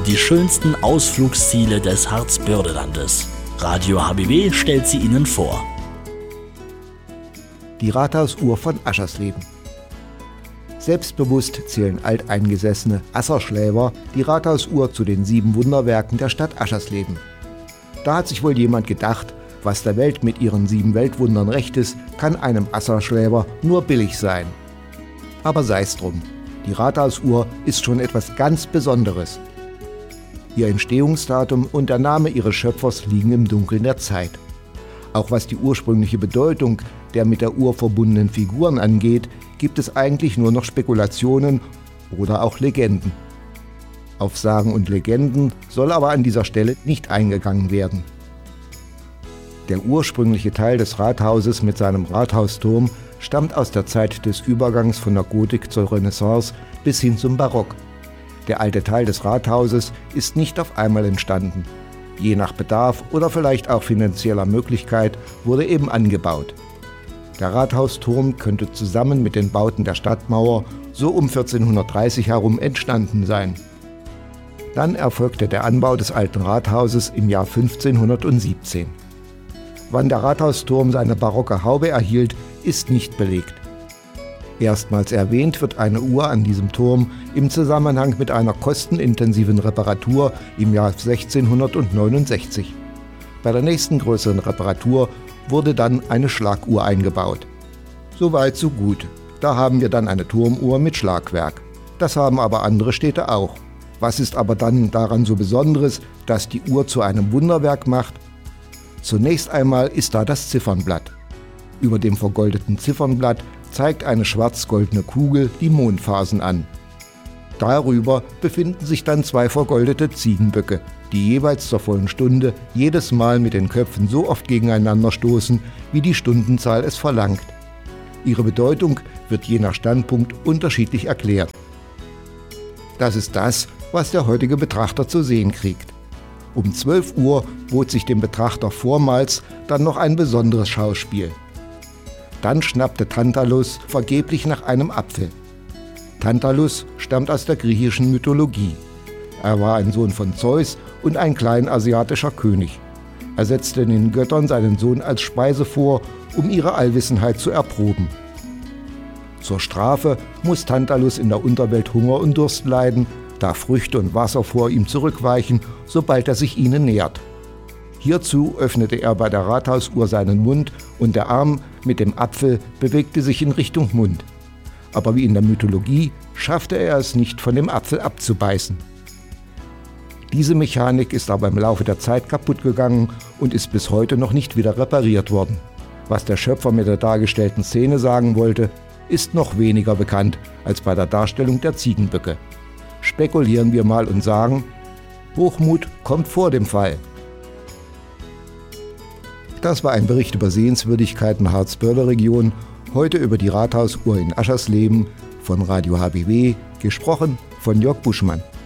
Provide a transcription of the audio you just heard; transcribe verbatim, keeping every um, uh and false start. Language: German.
die schönsten Ausflugsziele des Harzbördelandes. Radio H B W stellt sie Ihnen vor. Die Rathausuhr von Aschersleben. Selbstbewusst zählen alteingesessene Asserschläver die Rathausuhr zu den sieben Wunderwerken der Stadt Aschersleben. Da hat sich wohl jemand gedacht, was der Welt mit ihren sieben Weltwundern recht ist, kann einem Asserschläver nur billig sein. Aber sei's drum, die Rathausuhr ist schon etwas ganz Besonderes. Ihr Entstehungsdatum und der Name ihres Schöpfers liegen im Dunkeln der Zeit. Auch was die ursprüngliche Bedeutung der mit der Uhr verbundenen Figuren angeht, gibt es eigentlich nur noch Spekulationen oder auch Legenden. Auf Sagen und Legenden soll aber an dieser Stelle nicht eingegangen werden. Der ursprüngliche Teil des Rathauses mit seinem Rathausturm stammt aus der Zeit des Übergangs von der Gotik zur Renaissance bis hin zum Barock. Der alte Teil des Rathauses ist nicht auf einmal entstanden. Je nach Bedarf oder vielleicht auch finanzieller Möglichkeit wurde eben angebaut. Der Rathausturm könnte zusammen mit den Bauten der Stadtmauer so um vierzehnhundertdreißig herum entstanden sein. Dann erfolgte der Anbau des alten Rathauses im Jahr fünfzehnhundertsiebzehn. Wann der Rathausturm seine barocke Haube erhielt, ist nicht belegt. Erstmals erwähnt wird eine Uhr an diesem Turm im Zusammenhang mit einer kostenintensiven Reparatur im Jahr sechzehnhundertneunundsechzig. Bei der nächsten größeren Reparatur wurde dann eine Schlaguhr eingebaut. Soweit so gut. Da haben wir dann eine Turmuhr mit Schlagwerk. Das haben aber andere Städte auch. Was ist aber dann daran so Besonderes, dass die Uhr zu einem Wunderwerk macht? Zunächst einmal ist da das Ziffernblatt. Über dem vergoldeten Ziffernblatt zeigt eine schwarz-goldene Kugel die Mondphasen an. Darüber befinden sich dann zwei vergoldete Ziegenböcke, die jeweils zur vollen Stunde jedes Mal mit den Köpfen so oft gegeneinander stoßen, wie die Stundenzahl es verlangt. Ihre Bedeutung wird je nach Standpunkt unterschiedlich erklärt. Das ist das, was der heutige Betrachter zu sehen kriegt. Um zwölf Uhr bot sich dem Betrachter vormals dann noch ein besonderes Schauspiel. Dann schnappte Tantalus vergeblich nach einem Apfel. Tantalus stammt aus der griechischen Mythologie. Er war ein Sohn von Zeus und ein kleinasiatischer König. Er setzte den Göttern seinen Sohn als Speise vor, um ihre Allwissenheit zu erproben. Zur Strafe muss Tantalus in der Unterwelt Hunger und Durst leiden, da Früchte und Wasser vor ihm zurückweichen, sobald er sich ihnen nähert. Hierzu öffnete er bei der Rathausuhr seinen Mund und der Arm mit dem Apfel bewegte sich in Richtung Mund. Aber wie in der Mythologie schaffte er es nicht, von dem Apfel abzubeißen. Diese Mechanik ist aber im Laufe der Zeit kaputt gegangen und ist bis heute noch nicht wieder repariert worden. Was der Schöpfer mit der dargestellten Szene sagen wollte, ist noch weniger bekannt als bei der Darstellung der Ziegenböcke. Spekulieren wir mal und sagen, Hochmut kommt vor dem Fall. Das war ein Bericht über Sehenswürdigkeiten Harzbörder-Region, heute über die Rathausuhr in Aschersleben von Radio H B W, gesprochen von Jörg Buschmann.